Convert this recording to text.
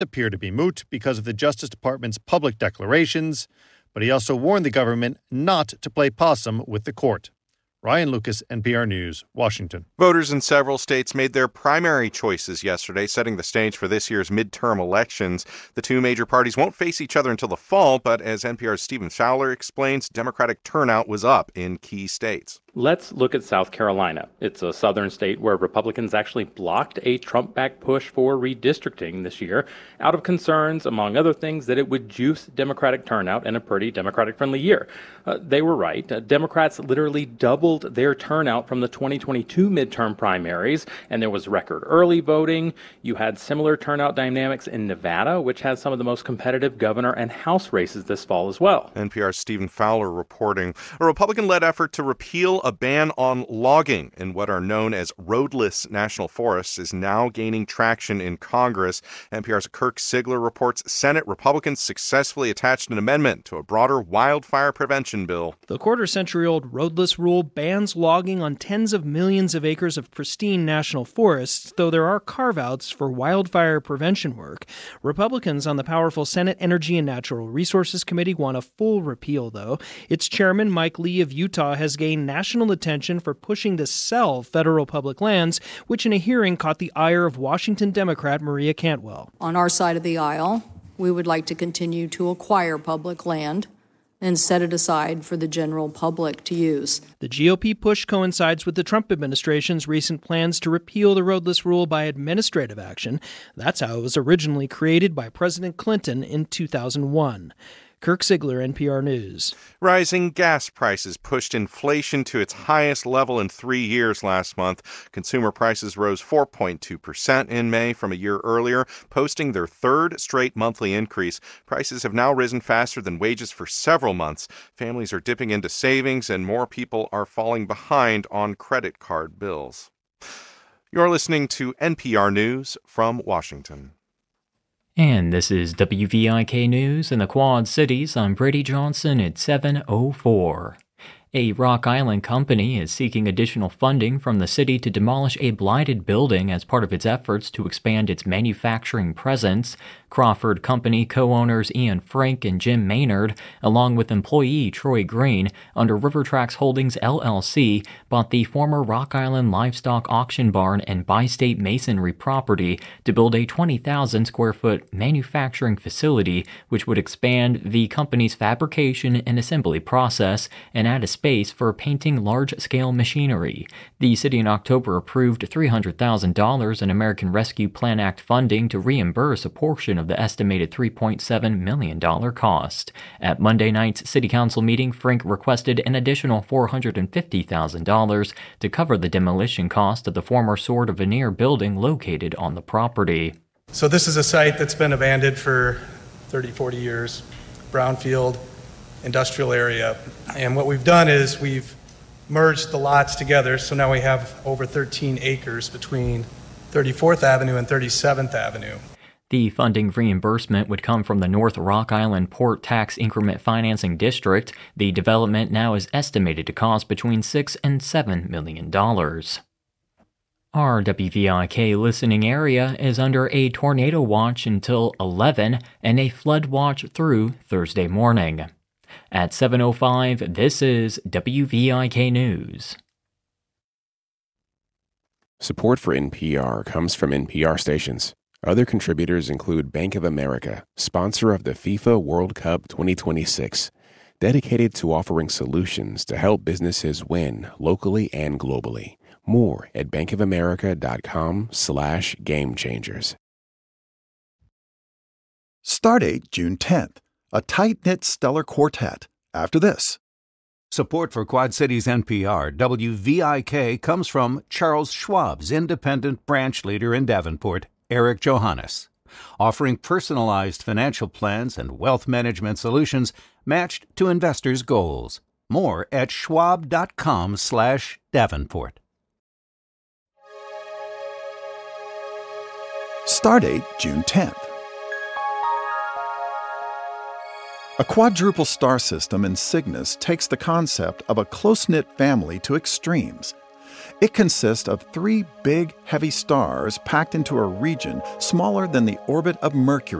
appear to be moot because of the Justice Department's public declarations, but he also warned the government not to play possum with the court. Ryan Lucas, NPR News, Washington. Voters in several states made their primary choices yesterday, setting the stage for this year's midterm elections. The two major parties won't face each other until the fall, but as NPR's Stephen Fowler explains, Democratic turnout was up in key states. Let's look at South Carolina. It's a southern state where Republicans actually blocked a Trump-backed push for redistricting this year out of concerns, among other things, that it would juice Democratic turnout in a pretty Democratic-friendly year. They were right. Democrats literally doubled their turnout from the 2022 midterm primaries, and there was record early voting. You had similar turnout dynamics in Nevada, which has some of the most competitive governor and House races this fall as well. NPR's Stephen Fowler reporting. A Republican-led effort to repeal a ban on logging in what are known as roadless national forests is now gaining traction in Congress. NPR's Kirk Sigler reports Senate Republicans successfully attached an amendment to a broader wildfire prevention bill. The quarter-century-old roadless rule bans logging on tens of millions of acres of pristine national forests, though there are carve-outs for wildfire prevention work. Republicans on the powerful Senate Energy and Natural Resources Committee want a full repeal, though. Its chairman, Mike Lee of Utah, has gained national attention for pushing to sell federal public lands, which in a hearing caught the ire of Washington Democrat Maria Cantwell. On our side of the aisle, we would like to continue to acquire public land and set it aside for the general public to use. The GOP push coincides with the Trump administration's recent plans to repeal the roadless rule by administrative action. That's how it was originally created by President Clinton in 2001. Kirk Sigler, NPR News. Rising gas prices pushed inflation to its highest level in 3 years last month. Consumer prices rose 4.2% in May from a year earlier, posting their third straight monthly increase. Prices have now risen faster than wages for several months. Families are dipping into savings, and more people are falling behind on credit card bills. You're listening to NPR News from Washington. And this is WVIK News in the Quad Cities. I'm Brady Johnson at 7:04. A Rock Island company is seeking additional funding from the city to demolish a blighted building as part of its efforts to expand its manufacturing presence. Crawford Company co-owners Ian Frank and Jim Maynard, along with employee Troy Green, under Rivertracks Holdings LLC, bought the former Rock Island Livestock Auction Barn and Bi-State Masonry property to build a 20,000-square-foot manufacturing facility, which would expand the company's fabrication and assembly process and add a space for painting large-scale machinery. The city in October approved $300,000 in American Rescue Plan Act funding to reimburse a portion of the estimated $3.7 million cost. At Monday night's City Council meeting, Frank requested an additional $450,000 to cover the demolition cost of the former Sword of Veneer building located on the property. So this is a site that's been abandoned for 30, 40 years, brownfield, industrial area. And what we've done is we've merged the lots together, so now we have over 13 acres between 34th Avenue and 37th Avenue. The funding reimbursement would come from the North Rock Island Port Tax Increment Financing District. The development now is estimated to cost between $6 and $7 million. Our WVIK listening area is under a tornado watch until 11 and a flood watch through Thursday morning. At 7:05, this is WVIK News. Support for NPR comes from NPR stations. Other contributors include Bank of America, sponsor of the FIFA World Cup 2026, dedicated to offering solutions to help businesses win locally and globally. More at bankofamerica.com/gamechangers. Stardate June 10th. A tight-knit stellar quartet. After this. Support for Quad Cities NPR WVIK comes from Charles Schwab's independent branch leader in Davenport, Eric Johannes, offering personalized financial plans and wealth management solutions matched to investors' goals. More at schwab.com/Davenport. Stardate June 10th. A quadruple star system in Cygnus takes the concept of a close-knit family to extremes. It consists of 3 big, heavy stars packed into a region smaller than the orbit of Mercury.